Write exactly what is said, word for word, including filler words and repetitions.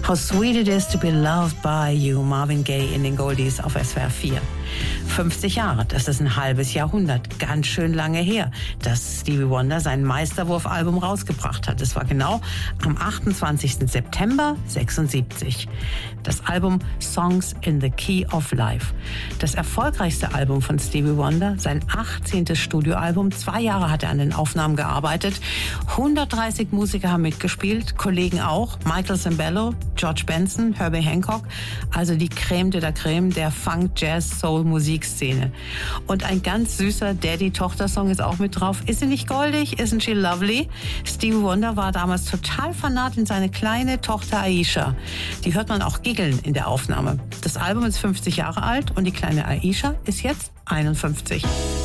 How Sweet It Is to Be Loved by You, Marvin Gaye in den Goldies auf S W R vier. fünfzig Jahre, das ist ein halbes Jahrhundert, ganz schön lange her, dass Stevie Wonder sein Meisterwurf-Album rausgebracht hat. Es war genau am achtundzwanzigsten September sechsundsiebzig. Das Album Songs in the Key of Life. Das erfolgreichste Album von Stevie Wonder, sein achtzehntes Studioalbum. Zwei Jahre hat er an den Aufnahmen gearbeitet. hundertdreißig Musiker haben mitgespielt, Kollegen auch. Michael Sembello, George Benson, Herbie Hancock. Also die Creme de la Creme der Funk, Jazz, Soul, Musikszene. Und ein ganz süßer Daddy-Tochter-Song ist auch mit drauf. Ist sie nicht goldig? Isn't she lovely? Stevie Wonder war damals total vernarrt in seine kleine Tochter Aisha. Die hört man auch giggeln in der Aufnahme. Das Album ist fünfzig Jahre alt und die kleine Aisha ist jetzt einundfünfzig.